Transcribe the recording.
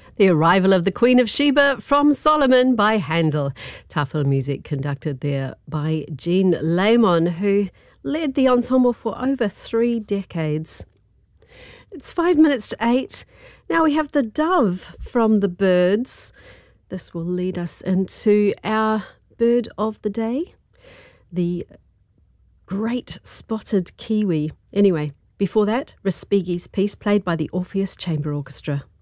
The Arrival of the Queen of Sheba from Solomon by Handel. Tafel music conducted there by Jean Lehmann, who led the ensemble for over 3 decades. It's 5 minutes to 8. Now we have The Dove from the Birds. This will lead us into our bird of the day, the great spotted kiwi. Anyway, before that, Respighi's piece played by the Orpheus Chamber Orchestra.